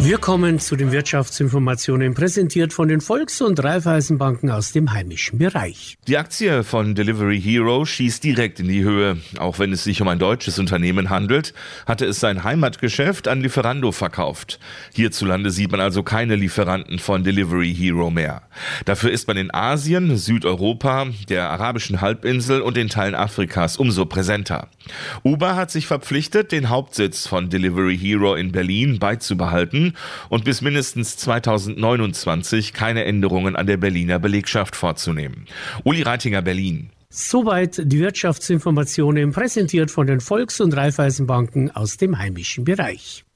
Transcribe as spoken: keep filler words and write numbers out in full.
Wir kommen zu den Wirtschaftsinformationen, präsentiert von den Volks- und Raiffeisenbanken aus dem heimischen Bereich. Die Aktie von Delivery Hero schießt direkt in die Höhe. Auch wenn es sich um ein deutsches Unternehmen handelt, hatte es sein Heimatgeschäft an Lieferando verkauft. Hierzulande sieht man also keine Lieferanten von Delivery Hero mehr. Dafür ist man in Asien, Südeuropa, der arabischen Halbinsel und den Teilen Afrikas umso präsenter. Uber hat sich verpflichtet, den Hauptsitz von Delivery Hero in Berlin beizubehalten und bis mindestens zweitausendneunundzwanzig keine Änderungen an der Berliner Belegschaft vorzunehmen. Uli Reitinger, Berlin. Soweit die Wirtschaftsinformationen, präsentiert von den Volks- und Raiffeisenbanken aus dem heimischen Bereich.